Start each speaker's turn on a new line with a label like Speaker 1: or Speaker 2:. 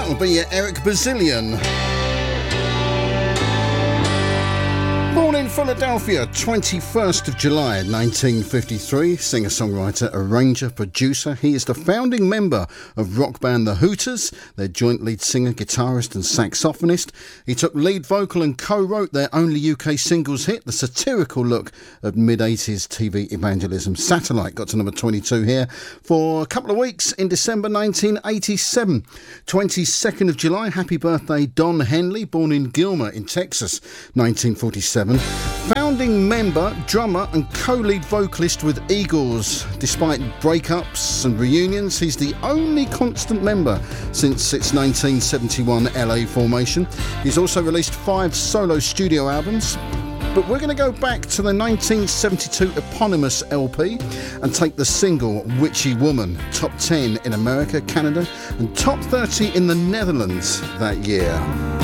Speaker 1: That will be Eric Bazillion. Born in Philadelphia, 21st of July 1953, singer-songwriter, arranger, producer. He is the founding member of rock band The Hooters, their joint lead singer, guitarist and saxophonist. He took lead vocal and co-wrote their only UK singles hit, the satirical look at mid-80s TV evangelism Satellite. Got to number 22 here for a couple of weeks in December 1987. 22nd of July, happy birthday Don Henley, born in Gilmer in Texas, 1947. Founding member, drummer and co-lead vocalist with Eagles. Despite breakups and reunions, he's the only constant member since its 1971 LA formation. He's also released 5 solo studio albums. But we're going to go back to the 1972 eponymous LP and take the single Witchy Woman, top 10 in America, Canada and top 30 in the Netherlands that year.